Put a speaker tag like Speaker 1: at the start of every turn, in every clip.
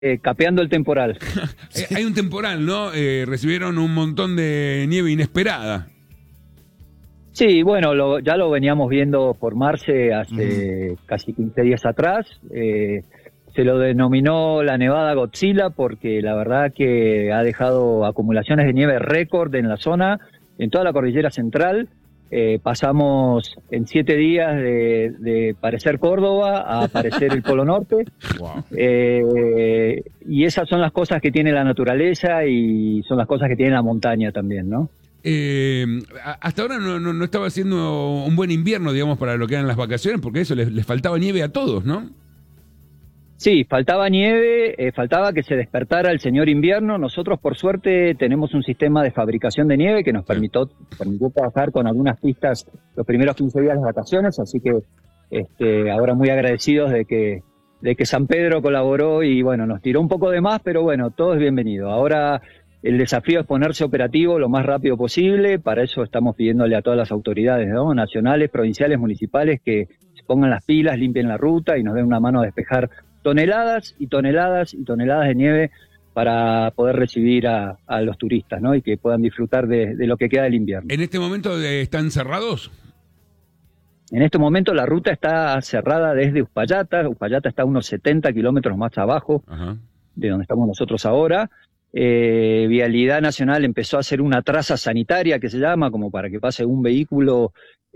Speaker 1: capeando el temporal.
Speaker 2: Hay un temporal, ¿no? Recibieron un montón de nieve inesperada.
Speaker 1: Sí, bueno, ya lo veníamos viendo formarse
Speaker 2: Ujú.
Speaker 1: hace casi 15 días atrás. Se lo denominó la nevada Godzilla porque la verdad que ha dejado acumulaciones de nieve récord en la zona, en toda la cordillera central. Pasamos en 7 días de parecer Córdoba a parecer el Polo Norte.
Speaker 3: Wow.
Speaker 1: Y esas son las cosas que tiene la naturaleza y son las cosas que tiene la montaña también, ¿no?
Speaker 2: Eh, Hasta ahora no estaba haciendo un buen invierno, digamos, para lo que eran las vacaciones, porque eso les faltaba nieve a todos, ¿no?
Speaker 1: Sí, faltaba nieve, faltaba que se despertara el señor invierno. Nosotros, por suerte, tenemos un sistema de fabricación de nieve que nos
Speaker 2: Sí.
Speaker 1: permitió trabajar con algunas pistas los primeros 15 días de las vacaciones, así que ahora muy agradecidos de que San Pedro colaboró y bueno, nos tiró un poco de más, pero bueno, todo es bienvenido. Ahora el desafío es ponerse operativo lo más rápido posible. Para eso estamos pidiéndole a todas las autoridades, ¿no? Nacionales, provinciales, municipales, que se pongan las pilas, limpien la ruta y nos den una mano a despejar toneladas y toneladas y toneladas de nieve para poder recibir a los turistas, ¿no? Y que puedan disfrutar de lo que queda del invierno.
Speaker 2: ¿En este momento están cerrados?
Speaker 1: En este momento la ruta está cerrada desde Uspallata. Uspallata está a unos 70 kilómetros más abajo
Speaker 2: Ajá.
Speaker 1: de donde estamos nosotros ahora. Vialidad Nacional empezó a hacer una traza sanitaria que se llama, como para que pase un vehículo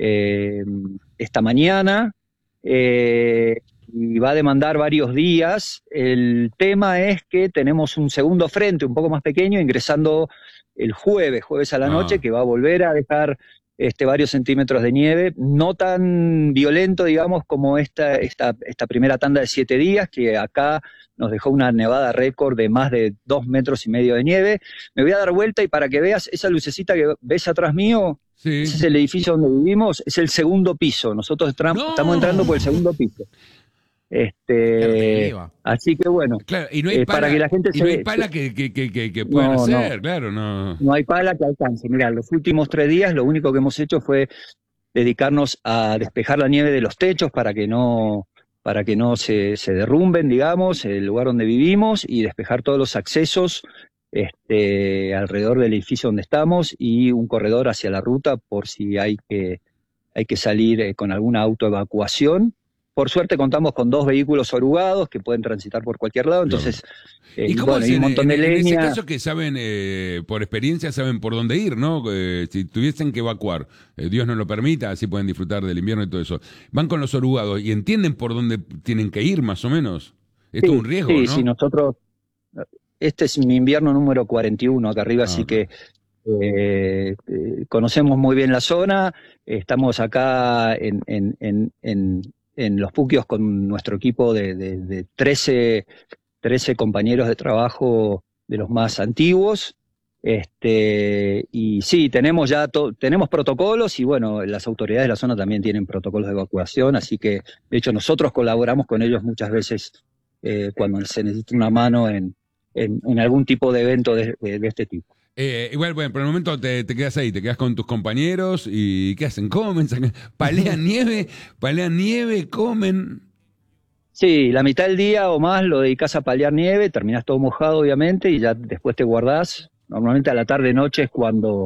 Speaker 1: esta mañana. Y va a demandar varios días. El tema es que tenemos un segundo frente un poco más pequeño ingresando el jueves a la noche,
Speaker 2: Ah.
Speaker 1: que va a volver a dejar varios centímetros de nieve, no tan violento, digamos, como esta primera tanda de 7 días, que acá nos dejó una nevada récord de más de 2,5 metros de nieve. Me voy a dar vuelta y para que veas esa lucecita que ves atrás mío,
Speaker 2: Sí.
Speaker 1: ese es el edificio donde vivimos, es el segundo piso. Nosotros estamos entrando por el segundo piso.
Speaker 3: Claro, te iba.
Speaker 1: Así que bueno,
Speaker 2: Claro, y no hay
Speaker 1: para que la gente
Speaker 2: y no hay pala que puedan
Speaker 1: no,
Speaker 2: hacer, claro, no.
Speaker 1: no hay pala que alcance. Mirá, los últimos 3 días lo único que hemos hecho fue dedicarnos a despejar la nieve de los techos para que no se derrumben, digamos, el lugar donde vivimos, y despejar todos los accesos alrededor del edificio donde estamos y un corredor hacia la ruta por si hay que salir con alguna autoevacuación. Por suerte contamos con 2 vehículos orugados que pueden transitar por cualquier lado, entonces,
Speaker 2: ¿Y cómo
Speaker 1: bueno,
Speaker 2: es
Speaker 1: hay un montón de
Speaker 2: en ese
Speaker 1: leña.
Speaker 2: caso que saben, por experiencia, saben por dónde ir, ¿no? Si tuviesen que evacuar, Dios no lo permita, así pueden disfrutar del invierno y todo eso. Van con los orugados y entienden por dónde tienen que ir, más o menos. Esto es un riesgo,
Speaker 1: Sí,
Speaker 2: ¿no?
Speaker 1: sí, nosotros, este es mi invierno número 41 acá arriba, así
Speaker 2: Ok.
Speaker 1: que conocemos muy bien la zona. Estamos acá en Los Puquios con nuestro equipo de 13 compañeros de trabajo de los más antiguos. Y sí, tenemos protocolos y bueno, las autoridades de la zona también tienen protocolos de evacuación, así que de hecho nosotros colaboramos con ellos muchas veces cuando se necesita una mano en algún tipo de evento de este tipo.
Speaker 2: Igual, bueno, por el momento te quedas ahí, te quedas con tus compañeros y ¿qué hacen? ¿Comen? ¿Palean nieve? ¿Comen?
Speaker 1: Sí, la mitad del día o más lo dedicas a paliar nieve, terminás todo mojado obviamente y ya después te guardás. Normalmente a la tarde-noche es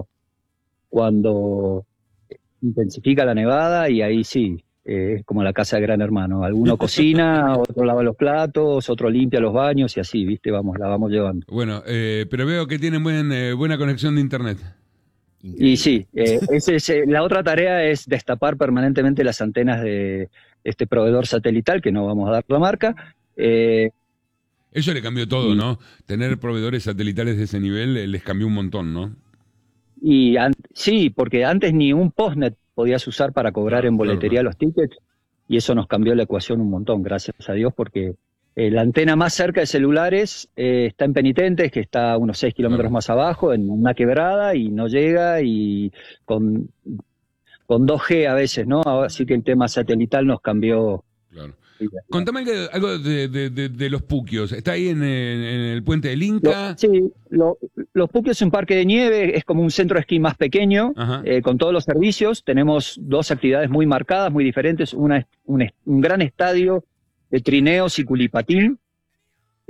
Speaker 1: cuando intensifica la nevada y ahí sí, es como la casa de Gran Hermano. Alguno cocina, otro lava los platos, otro limpia los baños y así, ¿viste? La vamos llevando.
Speaker 2: Bueno, pero veo que tienen buena conexión de internet.
Speaker 1: Y sí,
Speaker 3: Increíble.
Speaker 1: la otra tarea es destapar permanentemente las antenas de este proveedor satelital, que no vamos a dar la marca.
Speaker 2: Eso le cambió todo,
Speaker 1: y
Speaker 2: ¿no? Tener proveedores satelitales de ese nivel les cambió un montón, ¿no?
Speaker 1: sí, porque antes ni un postnet podías usar para cobrar
Speaker 2: Claro,
Speaker 1: en
Speaker 2: claro,
Speaker 1: boletería
Speaker 2: claro.
Speaker 1: los tickets, y eso nos cambió la ecuación un montón, gracias a Dios, porque la antena más cerca de celulares está en Penitentes, que está a unos 6 kilómetros
Speaker 2: Claro.
Speaker 1: más abajo, en una quebrada, y no llega, y con 2G a veces, ¿no? Así que el tema satelital nos cambió.
Speaker 2: Claro. Contame algo de los Puquios. ¿Está ahí en el puente del Inca?
Speaker 1: Sí, Los Puquios es un parque de nieve, es como un centro de esquí más pequeño,
Speaker 2: Ajá.
Speaker 1: con todos los servicios. Tenemos 2 actividades muy marcadas, muy diferentes. Una es un gran estadio de trineos y culipatín,